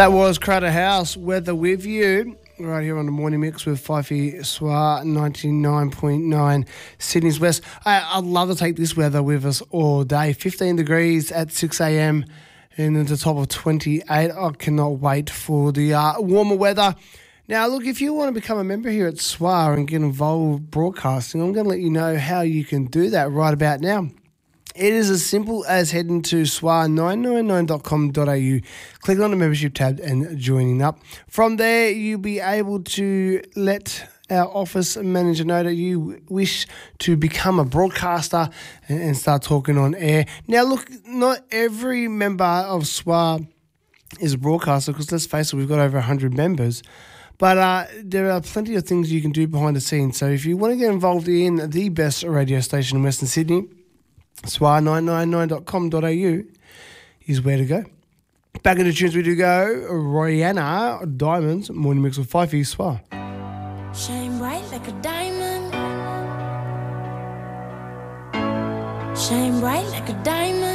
That was Crater House, Weather With You, right here on the Morning Mix with Fifey Swar 99.9 Sydney's West. I'd love to take this weather with us all day. 15 degrees at 6 a.m. and at the top of 28. I cannot wait for the warmer weather. Now, look, if you want to become a member here at SWAR and get involved broadcasting, I'm going to let you know how you can do that right about now. It is as simple as heading to swar999.com.au, clicking on the membership tab and joining up. From there, you'll be able to let our office manager know that you wish to become a broadcaster and start talking on air. Now, look, not every member of SWAR is a broadcaster because, let's face it, we've got over 100 members. But there are plenty of things you can do behind the scenes. So if you want to get involved in the best radio station in Western Sydney, swar999.com.au is where to go. Back in the tunes we do go. Rihanna, Diamonds, Morning Mix with Fifey Swar. Shine bright like a diamond. Shine bright like a diamond.